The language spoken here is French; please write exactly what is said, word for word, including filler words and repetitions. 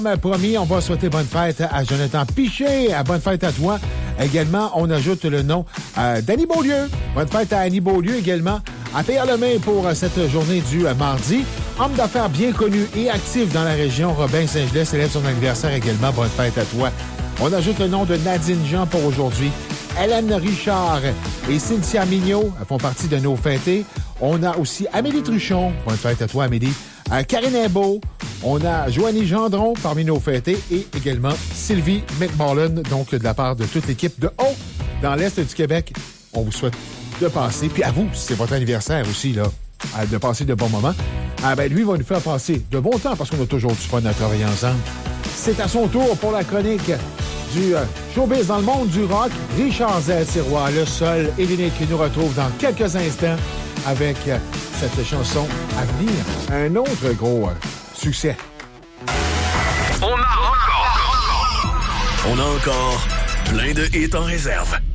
Promis, on va souhaiter bonne fête à Jonathan Piché. Bonne fête à toi. Également, on ajoute le nom euh, d'Annie Beaulieu. Bonne fête à Annie Beaulieu également. À payer le main pour euh, cette journée du euh, mardi. Homme d'affaires bien connu et actif dans la région, Robin Saint-Gelais célèbre son anniversaire également. Bonne fête à toi. On ajoute le nom de Nadine Jean pour aujourd'hui. Hélène Richard et Cynthia Mignot font partie de nos fêtés. On a aussi Amélie Truchon. Bonne fête à toi, Amélie. Euh, Karine Imbeau. On a Joanie Gendron parmi nos fêtés et également Sylvie McMullen, donc de la part de toute l'équipe de Haut dans l'Est du Québec. On vous souhaite de passer, puis à vous, si c'est votre anniversaire aussi, là, de passer de bons moments. Ah ben lui va nous faire passer de bon temps parce qu'on a toujours du fun à travailler ensemble. C'est à son tour pour la chronique du euh, showbiz dans le monde du rock. Richard Z-Sirois, le seul et l'unique qui nous retrouve dans quelques instants avec euh, cette chanson à venir. Un autre gros euh, succès. On a encore... On a encore plein de hits en réserve.